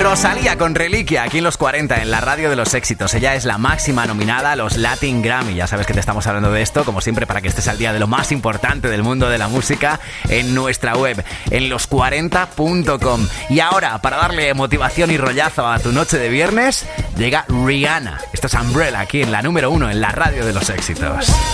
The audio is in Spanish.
Rosalía con Reliquia, aquí en los 40, en la radio de los éxitos. Ella es la máxima nominada a los Latin Grammy. Ya sabes que te estamos hablando de esto, como siempre, para que estés al día de lo más importante del mundo de la música en nuestra web, en los40.com. Y ahora, para darle motivación y rollazo a tu noche de viernes, llega Rihanna. Esto es Umbrella, aquí en la número 1, en la radio de los éxitos.